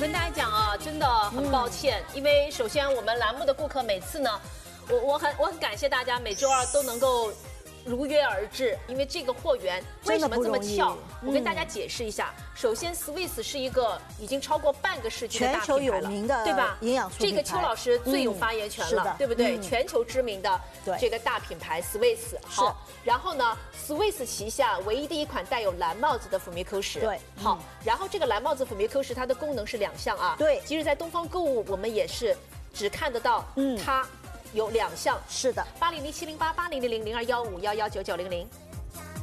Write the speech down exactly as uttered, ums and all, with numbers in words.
跟大家讲啊，真的很抱歉，嗯、因为首先我们栏目的顾客每次呢，我我很我很感谢大家每周二都能够如约而至，因为这个货源为什么这么巧？我跟大家解释一下。嗯、首先 ，Swiss 是一个已经超过半个世纪的大品牌了， 全球有名的， 对吧？ 营养素这个邱老师最有发言权了，嗯、对不对？嗯、全球知名的这个大品牌 Swiss。好，然后呢 ，Swiss 旗下唯一的一款带有蓝帽子的辅酶 Q 十。 对， 好，然后这个蓝帽子辅酶 Q 十它的功能是两项啊。 对， 其实，在东方购物我们也是只看得到它。有两项， 是的， 八零零七零八八零零零零二幺五幺幺九九零零。